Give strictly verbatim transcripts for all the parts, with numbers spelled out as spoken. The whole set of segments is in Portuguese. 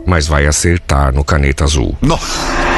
mas vai acertar no Caneta Azul. Nossa.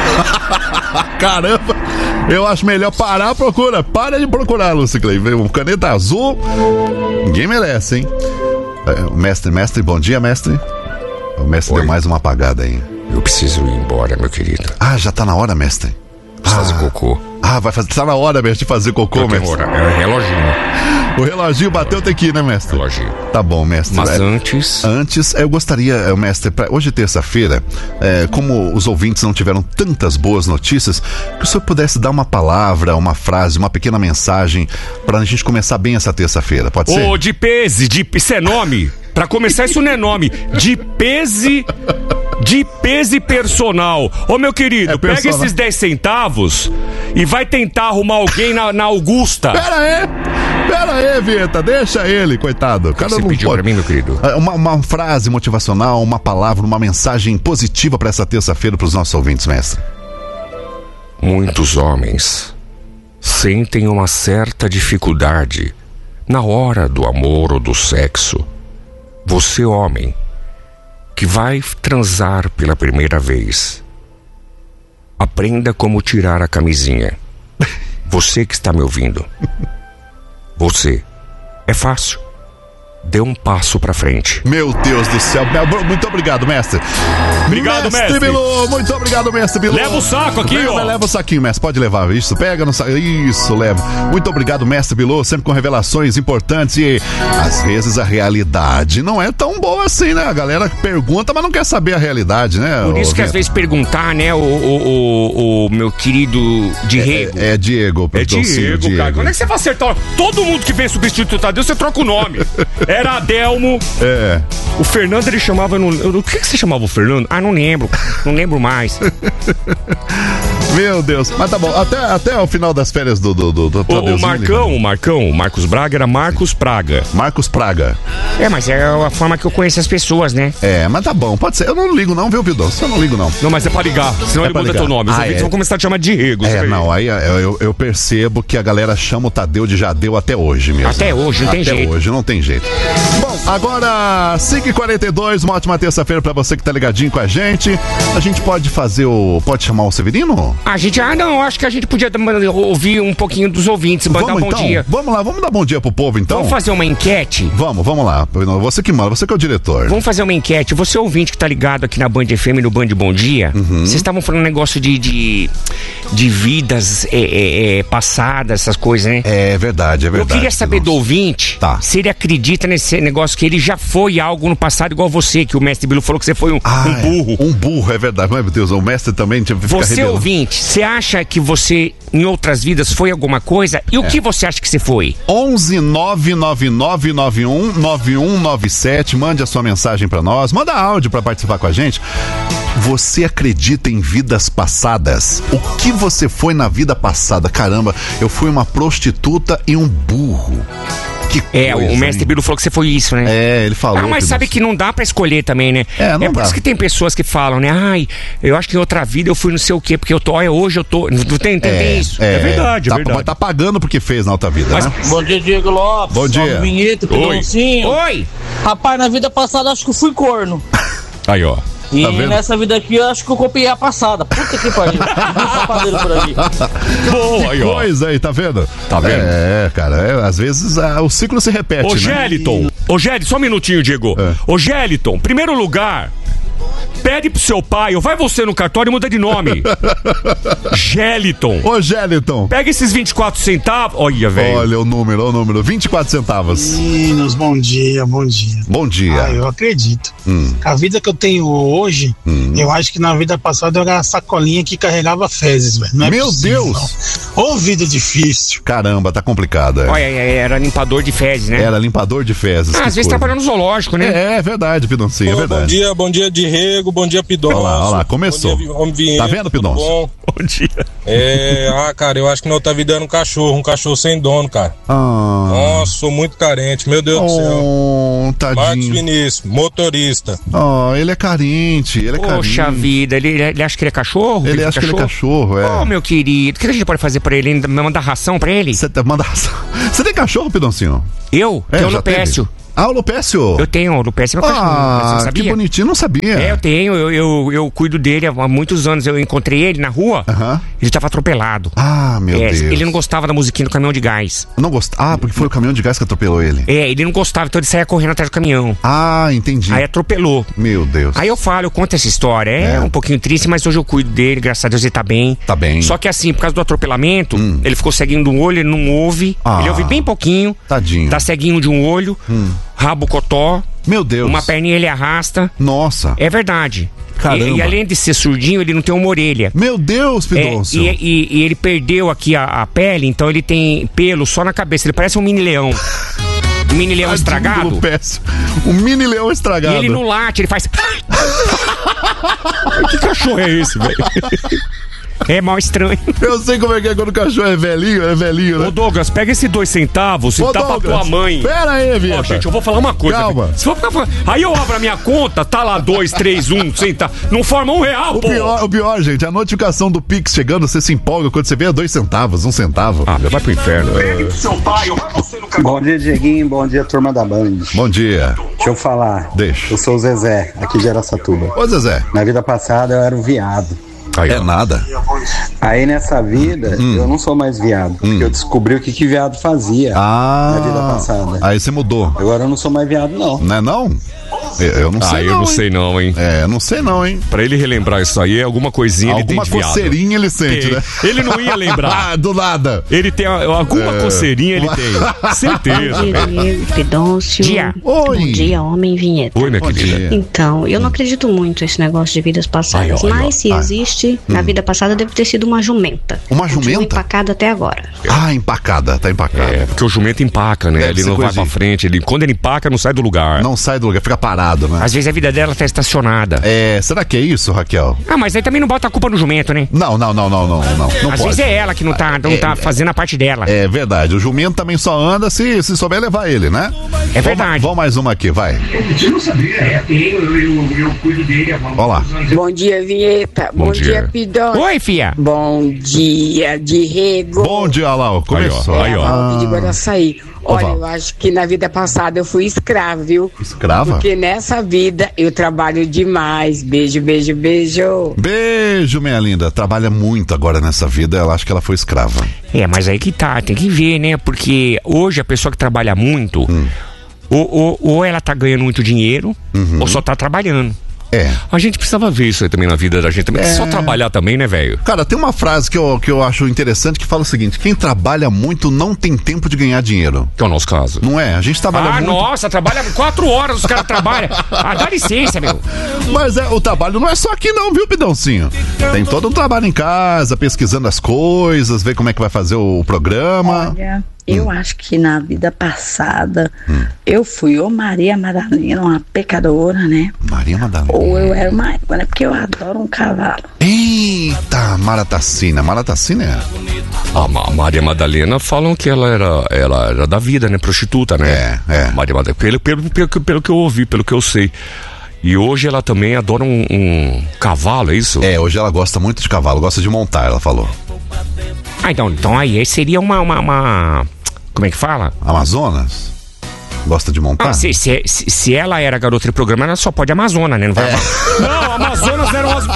Caramba, eu acho melhor parar a procura. Para de procurar, Lúcio Clay. O Caneta Azul, ninguém merece, hein? É, mestre, mestre, bom dia, mestre. O mestre Oi. Deu mais uma apagada aí. Eu preciso ir embora, meu querido. Ah, já tá na hora, mestre? Preciso ah. fazer cocô. Ah, vai fazer, tá na hora, mestre, de fazer cocô, mestre. Hora. É reloginho. O reloginho bateu, tem que ir, né, mestre? Reloginho. Tá bom, mestre. Mas é, antes... Antes, eu gostaria, mestre, pra, hoje terça-feira, é, como os ouvintes não tiveram tantas boas notícias, que o senhor pudesse dar uma palavra, uma frase, uma pequena mensagem pra gente começar bem essa terça-feira, pode ser? Ô, de pese, de... isso é nome. Pra começar, isso não é nome. De pese... De pese personal. Ô, meu querido, é pega esses dez centavos e vai tentar arrumar alguém na, na Augusta. Pera aí, pera aí, Vieta, deixa ele, coitado. O que você pediu pode... pra mim, meu querido? Uma, uma frase motivacional, uma palavra, uma mensagem positiva pra essa terça-feira pros nossos ouvintes, mestre. Muitos homens sentem uma certa dificuldade na hora do amor ou do sexo. Você, homem, que vai transar pela primeira vez, aprenda como tirar a camisinha. Você que está me ouvindo, você, é fácil. Dê um passo pra frente. Meu Deus do céu. Muito obrigado, mestre. Obrigado, mestre. Mestre Bilu, muito obrigado, mestre Bilu. Leva o saco aqui, leva, ó. Leva o saquinho, mestre. Pode levar, isso. Pega no saco. Isso, leva. Muito obrigado, mestre Bilu. Sempre com revelações importantes. E às vezes a realidade não é tão boa assim, né? A galera pergunta, mas não quer saber a realidade, né? Por isso que às vezes perguntar, né, o, o, o, o meu querido Diego. É, é, é Diego. É Diego, Diego, cara. Quando é que você vai acertar? Todo mundo que vem substituir o Tadeu, você troca o nome. Era Adelmo. É. O Fernando ele chamava. No, o que, que você chamava o Fernando? Ah, não lembro. Não lembro mais. Meu Deus. Mas tá bom. Até, até o final das férias do, do, do, do o, o Marcão, o Marcão, o Marcos Braga era Marcos Praga. Marcos Praga. É, mas é a forma que eu conheço as pessoas, né? É, mas tá bom. Pode ser. Eu não ligo, não, viu, Pidoncio? Eu não ligo, não. Não, mas é pra ligar. Senão é ele muda ligar. Teu nome. Os ah, ouvintes é. vão começar a te chamar de Diego. É, não. Aí eu, eu percebo que a galera chama o Tadeu de Jadeu até hoje mesmo. Até hoje, não até tem jeito. Até hoje, não tem jeito. Bom, agora, cinco e quarenta e dois, uma ótima terça-feira pra você que tá ligadinho com a gente. A gente pode fazer o... Pode chamar o Severino? A gente... Ah, não, acho que a gente podia ouvir um pouquinho dos ouvintes, mandar vamos, um bom então, dia. Vamos lá, vamos dar bom dia pro povo, então? Vamos fazer uma enquete? Vamos, vamos lá. Você que manda, você que é o diretor. Vamos fazer uma enquete. Você ouvinte que tá ligado aqui na Band F M, no Band Bom Dia, uhum. Vocês estavam falando um negócio de, de, de vidas é, é, é, passadas, essas coisas, né? É verdade, é verdade. Eu queria saber nossa. do ouvinte tá. se ele acredita nesse negócio que ele já foi algo no passado igual você, que o mestre Bilu falou que você foi um, ah, um burro. É. Um burro, é verdade. Meu Deus, o mestre também tinha que ficar Você rebelando. Ouvinte, você acha que você em outras vidas foi alguma coisa? E o é. que você acha que você foi? onze nove nove nove nove um nove um nove sete, mande a sua mensagem pra nós, manda áudio pra participar com a gente. Você acredita em vidas passadas? O que você foi na vida passada? Caramba, eu fui uma prostituta e um burro. Que é, coisa, o mestre Bilu falou que você foi isso, né? É, ele falou. Ah, mas sabe que não dá pra escolher também, né? É, não é por dá. isso que tem pessoas que falam, né? Ai, eu acho que em outra vida eu fui não sei o quê, porque eu tô, olha, hoje eu tô. Não tem, tem é, isso. É, é verdade, tá, é verdade. Mas tá pagando porque fez na outra vida, mas, né? Bom dia, Diego Lopes. Bom dia. Vinheta, Oi. Oi. Rapaz, na vida passada acho que eu fui corno. Aí, ó. E tá nessa vida aqui eu acho que eu copiei a passada. Puta que pariu. por aí. Boa, aí, ó. Coisa aí, tá vendo? Tá vendo? É, cara, é, às vezes ah, o ciclo se repete, Ô, né? Geliton. Ô, Geliton, só um minutinho, Diego. É. Ô, Geliton, primeiro lugar, pede pro seu pai, ou vai você no cartório e muda de nome. Geliton. Ô, Geliton. Pega esses vinte e quatro centavos. Olha, velho. Olha o número, o número. vinte e quatro centavos. Meninos, bom dia, bom dia. Bom dia. Ah, eu acredito. Hum. A vida que eu tenho hoje, hum. eu acho que na vida passada eu era uma sacolinha que carregava fezes, velho. Não é Meu possível, Deus. Não. Ô, vida difícil. Caramba, tá complicada. Olha, era limpador de fezes, né? Era limpador de fezes. Ah, às vezes trabalhando no zoológico, né? É, é verdade, Pidoncinho, é verdade. Bom dia, bom dia, Diego, bom dia, Pidoncio. Olha lá, olha lá, começou. Bom dia, tá vendo, Pidoncio? Bom. Bom dia. É, ah, cara, eu acho que na outra vida era um cachorro, um cachorro sem dono, cara. Ah. Nossa, sou muito carente, meu Deus oh, do céu. Tadinho. Marcos Vinícius, motorista. Oh, ele é carente, ele é carente. Poxa vida, ele, ele acha que ele é cachorro? Ele acha cachorro? que ele é cachorro, é. Oh, meu querido, o que a gente pode fazer pra ele? Mandar ração pra ele? Você manda ração. Você tem cachorro, Pidoncinho? Eu? É, Tenho já no Pécio. Ah, o Lupécio. Eu tenho, o Lupécio é meu cachorro. Ah, Você não sabia? que bonitinho, não sabia. É, eu tenho, eu, eu, eu cuido dele há muitos anos. Eu encontrei ele na rua, Aham. ele tava atropelado. Ah, meu É, Deus. ele não gostava da musiquinha do caminhão de gás. Não gostava. Ah, porque foi o caminhão de gás que atropelou ele. É, ele não gostava, então ele saía correndo atrás do caminhão. Ah, entendi. Aí atropelou. Meu Deus. Aí eu falo, eu conto essa história. É, É. um pouquinho triste, mas hoje eu cuido dele, graças a Deus ele tá bem. Tá bem. Só que assim, por causa do atropelamento, Hum. ele ficou ceguinho de um olho, ele não ouve. Ah. Ele ouve bem pouquinho. Tadinho. Tá ceguinho de um olho, rabo cotó, Meu Deus. uma perninha ele arrasta. Nossa. É verdade. Caramba. E, e além de ser surdinho, ele não tem uma orelha. Meu Deus, É, Pidoncio. e, e- e ele perdeu aqui a, a pele, então ele tem pelo só na cabeça. Ele parece um mini leão. Um mini leão Tadinho do estragado. Lupécio. Um mini leão estragado. E ele não late, ele faz. Que cachorro é esse, velho? É mal estranho. Eu sei como é que é quando o cachorro é velhinho, é velhinho, né? Ô Douglas, pega esses dois centavos e Ô, dá pra Douglas, tua mãe. Pera aí, Vieta. Ó, gente, eu vou falar uma coisa. Calma. velho. Se for ficar falando- Aí eu abro a minha conta, tá lá dois, três, um, centavo. Não forma um real, O pô. pior, o pior, gente, a notificação do Pix chegando, você se empolga quando você vê a dois centavos, um centavo. Ah, meu, vai pro inferno. Bom dia, Dieguinho. Bom dia, turma da Band. Bom dia. Deixa eu falar. Deixa. Eu sou o Zezé, aqui de Araçatuba. Ô, Zezé. Na vida passada eu era um viado. Aí, É ó. nada. Aí nessa vida eu não sou mais viado, porque eu descobri o que, que viado fazia Ah. na vida passada. Aí você mudou. Agora eu não sou mais viado, não. Não é não? Eu, eu não Ah, sei eu não, não hein? sei não, hein. É, eu não sei não, hein? Pra ele relembrar isso aí, alguma coisinha ele tem Alguma de viado. coceirinha ele sente, Tem. né? Ele não ia lembrar. Ah, do nada. Ele tem a- alguma coceirinha, ele tem. Certeza, Bom dia, velho. Diego, Pidoncio. Dia. Oi. Bom dia, homem vinheta. Oi, minha Bom querida. dia. Então, eu não acredito muito nesse negócio de vidas passadas, Ai, ó, ai, ó. mas se Ai. existe, na vida passada deve ter sido uma jumenta. Uma Continua jumenta? empacada até agora. Ah, empacada, tá empacada. É, porque o jumento empaca, né? Deve ele ser não vai coisa pra de- frente. Ele, quando ele empaca, não sai do lugar. Não sai do lugar, fica parado, né? Às vezes a vida dela tá estacionada. É, será que é isso, Raquel? Ah, mas aí também não bota a culpa no jumento, né? Não, não, não, não, não, não. Não Às pode. vezes é ela que não tá, não tá fazendo a parte dela. É verdade, o jumento também só anda se, se souber levar ele, né? É verdade. Vamos mais uma aqui, vai. Eu, eu, eu cuido dele há Olha lá. Bom dia, Vinheta. Bom Bom, dia. dia, Pidão. Oi, fia. Bom dia, Diego. Bom dia, lá, ó. Começou. Aí, ó. Ah, de Guaraçaí. Olha, Val. eu acho que na vida passada eu fui escravo, viu? Escrava? Porque nessa vida eu trabalho demais. Beijo, beijo, beijo. Beijo, minha linda. Trabalha muito agora nessa vida, ela acha que ela foi escrava. É, mas aí que tá, tem que ver, né? Porque hoje a pessoa que trabalha muito, Hum. ou, ou, ou ela tá ganhando muito dinheiro, Uhum. ou só tá trabalhando. É. A gente precisava ver isso aí também na vida da gente. Também É. só trabalhar também, né, velho? Cara, tem uma frase que eu, que eu acho interessante que fala o seguinte: quem trabalha muito não tem tempo de ganhar dinheiro. Que é o nosso caso. Não é? A gente trabalha Ah, muito. nossa, trabalha quatro horas, os caras trabalham. Ah, dá licença, meu. Mas é, o trabalho não é só aqui não, viu, Pidãozinho? Tem todo um trabalho em casa, pesquisando as coisas, ver como é que vai fazer o, o programa. Olha, eu acho que na vida passada eu fui ou Maria Madalena, uma pecadora, né? Maria Madalena. Ou eu era uma égua, né? Porque eu adoro um cavalo. Eita, Maratacina. Maratacina é? A Ma- Maria Madalena falam que ela era, ela era da vida, né? Prostituta, né? É, é. Maria Madalena, pelo, pelo, pelo, que- pelo que eu ouvi, pelo que eu sei. E hoje ela também adora um, um cavalo, é isso? É, hoje ela gosta muito de cavalo, gosta de montar, ela falou. Ah, então, então aí seria uma, uma, uma- como é que fala? Amazonas? Gosta de montar? Ah, se, se, se, se ela era garota de programa, ela só pode Amazona, né? Não vai. Não, Amazonas eram as.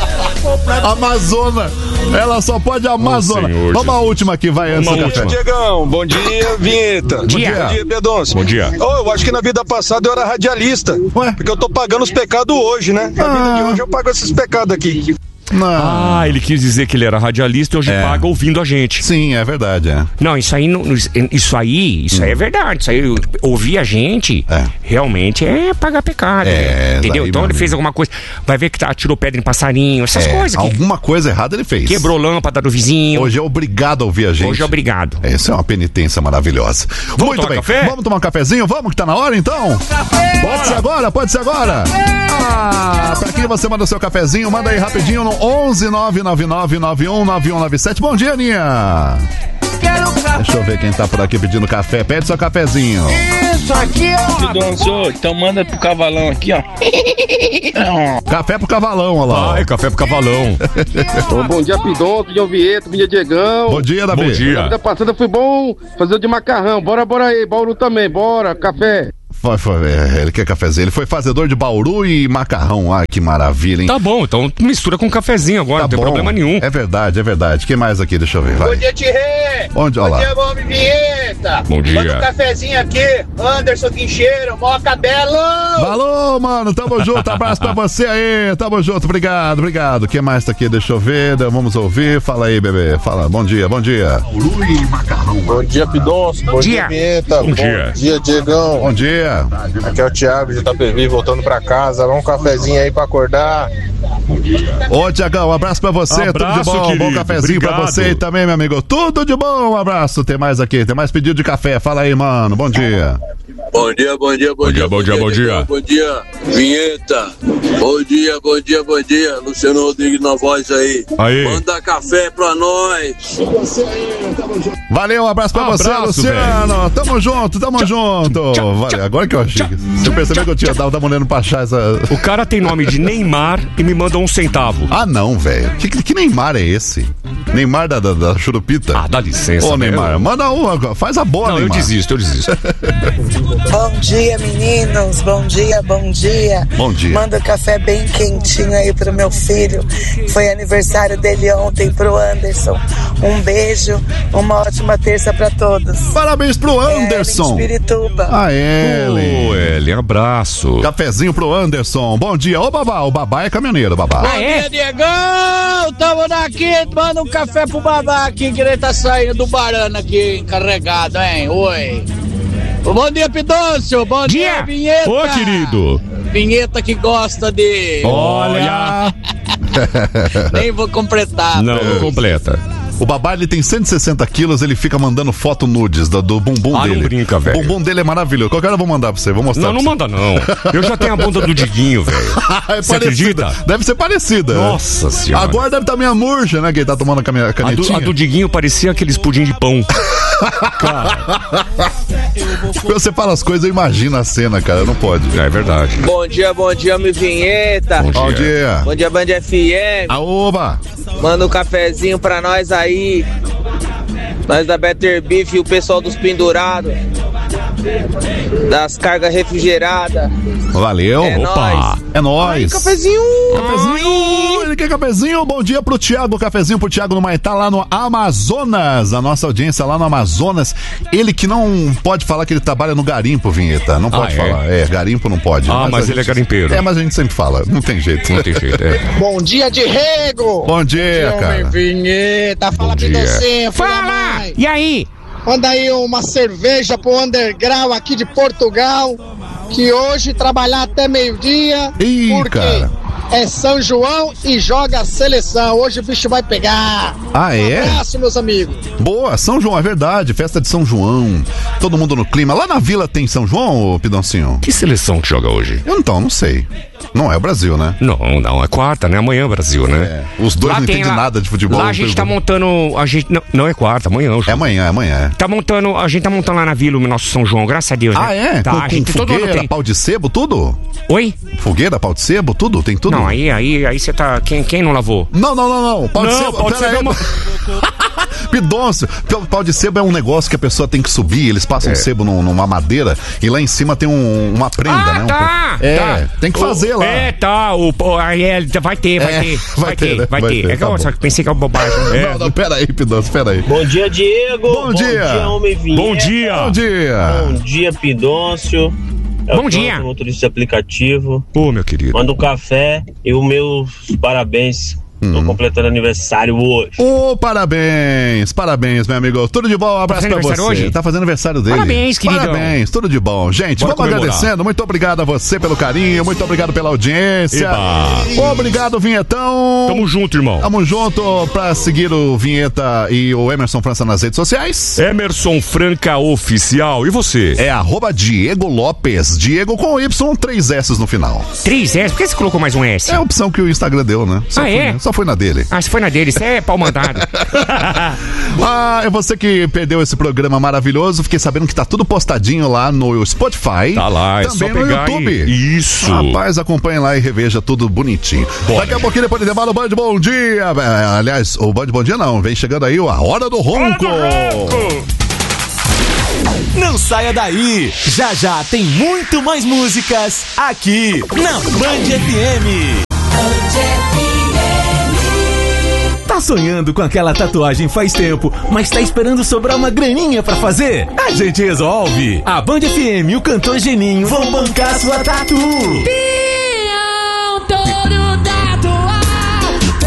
Amazona! Ela só pode Amazona. Senhor, Vamos a última aqui, vai, antes Uma do café. última. Diegão, bom dia, Vinheta. Dia. Bom dia, Pedoncio. Bom dia. Oh, eu acho que na vida passada eu era radialista. Ué? Porque eu tô pagando os pecados hoje, né? Na vida de hoje eu pago esses pecados aqui. Não. Ah, ele quis dizer que ele era radialista e hoje É. paga ouvindo a gente. Sim, é verdade, é. Não, isso aí, não- isso aí, isso aí é verdade. Isso aí, ouvir a gente, É. realmente é pagar pecado. É, né? Entendeu? daí, Então meu ele fez amigo. alguma coisa. Vai ver que tá, tirou pedra em passarinho, essas É, coisas. Que alguma coisa errada ele fez. quebrou lâmpada do vizinho. Hoje, Hoje é obrigado a ouvir a gente. é obrigado. Essa é uma penitência maravilhosa. Muito tomar bem. café? Vamos tomar um cafezinho? Vamos que tá na hora então? Pode ser agora, pode ser agora. Ah, pra quem você manda o seu cafezinho, manda aí rapidinho no onze nove nove nove nove um nove um nove sete. Bom dia, Aninha. Deixa eu ver quem tá por aqui pedindo café. Pede seu cafezinho. Pidoncio, então manda pro cavalão aqui, ó. Café pro cavalão, olha lá. Ai, café pro cavalão. Bom dia, Pidon, bom dia, Vieto, bom dia, Diegão. Bom dia, Davi. Bom dia. Na vida passada foi bom fazer o de macarrão. Bora, bora aí, Bauru também, bora, café. foi, foi, é, ele quer cafezinho. Ele foi fazedor de bauru e macarrão. Ai, que maravilha, hein? Tá bom, então mistura com cafezinho agora, Tá não tem bom. problema nenhum. É verdade, é verdade. Quem mais aqui? Deixa eu ver, vai. Bom dia, Tirê! Onde? Bom Olha lá. dia, Bombe Vinheta! Bom dia. Manda um cafezinho aqui, Anderson Guincheiro, Moca Belo! Falou, mano, tamo junto, abraço pra você aí, tamo junto, obrigado, obrigado. Quem mais tá aqui? Deixa eu ver, vamos ouvir. Fala aí, bebê, fala, bom dia, bom dia. Bom dia, Pidonço. Bom dia, Vinheta. Bom dia. Bom dia, Diegão. Bom dia. Aqui é o Thiago de Itapevi, voltando pra casa. Vamos um cafezinho aí pra acordar. Ô, Tiagão, um abraço pra você, Abraço, tudo de bom, querido, bom cafezinho obrigado. pra você aí também, meu amigo. Tudo de bom, um abraço. Tem mais aqui, tem mais pedido de café, fala aí, mano, bom dia. Bom dia, bom dia, bom, Bom dia, bom dia, bom dia. Bom dia, Vinheta. Bom dia, bom dia, bom dia. Luciano Rodrigues na voz aí. Aí. Manda café pra nós. Valeu, um abraço pra Um você, abraço, Luciano. Tamo junto, tamo junto. Valeu, agora que eu achei. Você percebeu que eu tinha dado, tava olhando pra achar essa. O cara tem nome de Neymar e me manda um centavo. Ah, não, velho. Que, que Neymar é esse? Neymar da, da, da Churupita? Ah, dá licença. Ô, meu. Neymar, manda uma, faz a boa, Não, eu Neymar. desisto, eu desisto. Bom dia, meninos. Bom dia, bom dia. Bom dia. Manda um café bem quentinho aí pro meu filho. Foi aniversário dele ontem, pro Anderson. Um beijo, uma ótima terça pra todos. Parabéns pro Anderson. É, Espirituba. Ah, Ellen. Ô, Ellen, abraço. Cafezinho pro Anderson. Bom dia. Ô, Babá, o Babá é caminhoneiro, Babá. Bom dia, Diegão! Tamo daqui, manda um café pro babá aqui, que ele tá saindo do Barana aqui, encarregado, hein? Oi. Bom dia, Pidoncio. Bom dia, Dia. Vinheta. Ô, querido. Vinheta que gosta de... Olha. Nem vou completar. Não, não completa. O Babá, ele tem cento e sessenta quilos, ele fica mandando foto nudes do, do bumbum Ah, não dele. brinca, velho. O bumbum dele é maravilhoso. Qualquer hora eu vou mandar pra você, vou mostrar. Não, não pra manda não. Eu já tenho a bunda do Diguinho, velho. é Você parecida. acredita? Deve ser parecida. Nossa senhora. Agora deve estar meio murcha, né? Que ele tá tomando a cami- a A do, canetinha. a do Diguinho parecia aqueles pudim de pão. Cara, Quando você fala as coisas, eu imagino a cena, cara. Não pode. é verdade. Bom dia, bom dia, meu Vinheta. Bom Bom dia. Bom dia, Band F M. Aoba. Manda um cafezinho pra nós aí. Nós da Better Beef e o pessoal dos pendurados. Das cargas refrigeradas. Valeu. É Opa. nóis. É nóis. Cafezinho. Cafezinho, ele quer cafezinho. Bom dia pro Thiago, cafezinho pro Thiago no Maitá, lá no Amazonas. A nossa audiência lá no Amazonas. Ele que não pode falar que ele trabalha no garimpo, Vinheta. Não pode Ah, é? falar. É, garimpo não pode. Ah, mas a ele é gente- garimpeiro. É, mas a gente sempre fala. Não tem jeito. Não tem jeito, é. Bom dia, de rego. Bom dia, cara. Vinheta. Fala, Bom dia. Pidoncinho. Fala! E aí? Manda aí uma cerveja pro Underground aqui de Portugal, que hoje trabalhar até meio-dia, Ih, porque cara. é São João e joga a seleção. Hoje o bicho vai pegar. Ah, é? Um abraço, meus amigos. Boa, São João, é verdade. Festa de São João. Todo mundo no clima. Lá na vila tem São João, ô Pidoncinho? Que seleção que joga hoje? Eu então, não sei. Não é o Brasil, né? Não, não, é quarta, né? Amanhã é Brasil, né? É. Os dois Lá não tem entendem lá- nada de futebol. Lá a gente tá montando. A gente. Não, não é quarta, amanhã. o É jogo. amanhã, é amanhã. Tá montando. A gente tá montando lá na vila o nosso São João, graças a Deus. Ah, né? é? Tá, com a com gente todo ano fogueira, tem. pau de sebo, tudo? Oi? Fogueira, pau de sebo, tudo? Tem tudo? Não, aí aí aí você tá. Quem, quem não lavou? Não, não, não, não. Pau de Não, sebo, pau de pera sebo aí. é uma- Pidoncio, pau- pau de sebo é um negócio que a pessoa tem que subir, eles passam É. sebo num- numa madeira e lá em cima tem um- uma prenda, Ah, né? Um- tá, é, tá. tem que fazer O- lá. É, tá. O, o, aí é, vai ter, vai É, ter. vai Vai ter, ter, né? vai Vai ter. ter, É que tá eu bom. só pensei que é uma bobagem. É. Não, não, pera aí, Pidoncio, pera aí. Bom dia, Diego. Bom dia. homem Vinheta. Bom dia. Bom dia. Bom dia, Pidoncio. É Bom o dia. Pronto, motorista de aplicativo. Ô, meu querido. Manda um café e os meus parabéns. Tô completando aniversário hoje. Ô, parabéns, parabéns, meu amigo. Tudo de bom, um abraço fazendo pra você. aniversário hoje? Tá fazendo aniversário dele. Parabéns, querido. Parabéns, tudo de bom. Gente, Bora vamos comemorar. agradecendo. Muito obrigado a você pelo carinho, muito obrigado pela audiência. Eba. Obrigado, Vinhetão. Tamo junto, irmão. Tamo junto pra seguir o Vinheta e o Emerson França nas redes sociais. Emerson Franca Oficial. E você? É arroba Diego Lopes. Diego com Y, três S no final. Três S? Por que você colocou mais um S? É a opção que o Instagram deu, né? Só Ah, foi, é? né? Só foi na dele. Ah, se foi na dele, isso é pau mandado. Ah, é você que perdeu esse programa maravilhoso. Fiquei sabendo que tá tudo postadinho lá no Spotify. Tá lá, é também só no pegar YouTube. e- Isso. Rapaz, acompanhe lá e reveja tudo bonitinho. Bora. Daqui a pouquinho, depois de intervalo, o Band Bom Dia. É, aliás, o Band Bom Dia não. Vem chegando aí a Hora do Ronco. Hora do Ronco. Não saia daí. Já já tem muito mais músicas aqui na Band F M. Tá sonhando com aquela tatuagem faz tempo, mas tá esperando sobrar uma graninha pra fazer? A gente resolve! A Band F M e o cantor Geninho vão bancar sua tatu!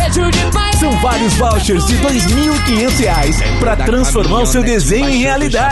São vários vouchers de dois mil e quinhentos reais pra transformar o seu desenho em realidade.